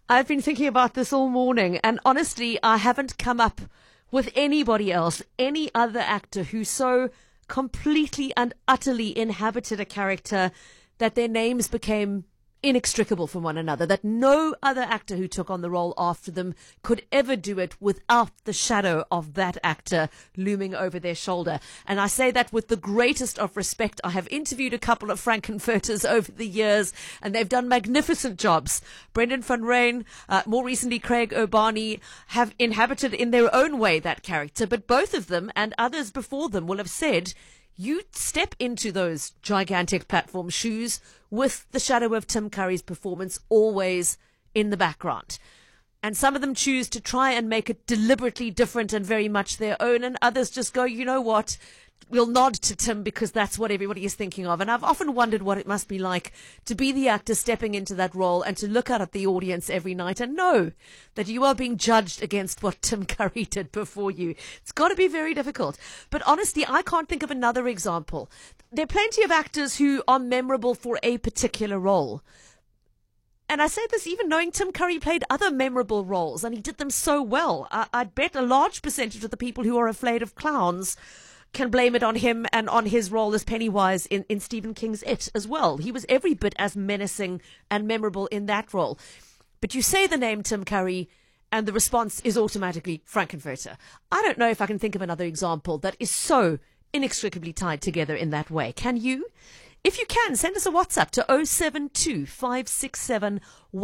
I've been thinking about this all morning, and honestly, I haven't come up with anybody else, any other actor who so completely and utterly inhabited a character that their names became inextricable from one another, that no other actor who took on the role after them could ever do it without the shadow of that actor looming over their shoulder. And I say that with the greatest of respect. I have interviewed a couple of Frankenfurters over the years, and they've done magnificent jobs. Brendan van Ryn, more recently Craig O'Barney, have inhabited in their own way that character, but both of them and others before them will have said, you step into those gigantic platform shoes with the shadow of Tim Curry's performance always in the background. And some of them choose to try and make it deliberately different and very much their own, and others just go, you know what, we'll nod to Tim because that's what everybody is thinking of. And I've often wondered what it must be like to be the actor stepping into that role and to look out at the audience every night and know that you are being judged against what Tim Curry did before you. It's got to be very difficult. But honestly, I can't think of another example. There are plenty of actors who are memorable for a particular role. And I say this even knowing Tim Curry played other memorable roles, and he did them so well. I'd bet a large percentage of the people who are afraid of clowns can blame it on him and on his role as Pennywise in Stephen King's It as well. He was every bit as menacing and memorable in that role. But you say the name Tim Curry, and the response is automatically Frankenfurter. I don't know if I can think of another example that is so inextricably tied together in that way. Can you? If you can, send us a WhatsApp to 072 567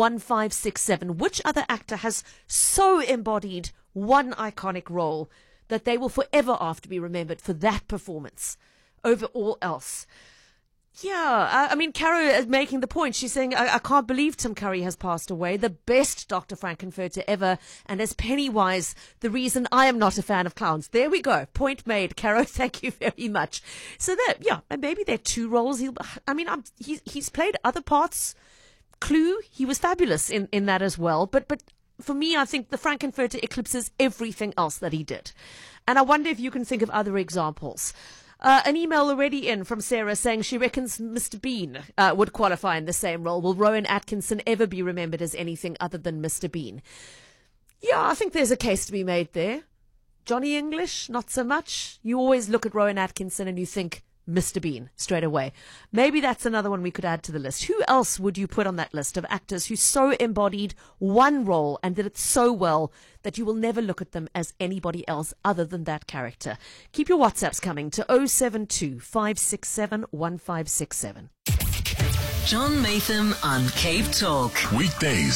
1567. Which other actor has so embodied one iconic role that they will forever after be remembered for that performance over all else? Yeah, I mean, Caro is making the point. She's saying, I can't believe Tim Curry has passed away, the best Dr. Frankenfurter ever, and as Pennywise, the reason I am not a fan of clowns. There we go. Point made. Caro, thank you very much. So that, yeah, and maybe there are two roles. He's played other parts. Clue, he was fabulous in that as well. But for me, I think the Frankenfurter eclipses everything else that he did. And I wonder if you can think of other examples. An email already in from Sarah saying she reckons Mr. Bean would qualify in the same role. Will Rowan Atkinson ever be remembered as anything other than Mr. Bean? Yeah, I think there's a case to be made there. Johnny English, not so much. You always look at Rowan Atkinson and you think Mr. Bean straight away. Maybe that's another one we could add to the list. Who else would you put on that list of actors who so embodied one role and did it so well that you will never look at them as anybody else other than that character? Keep your WhatsApps coming to 072 567 1567. John Maytham on Cape Talk. Weekdays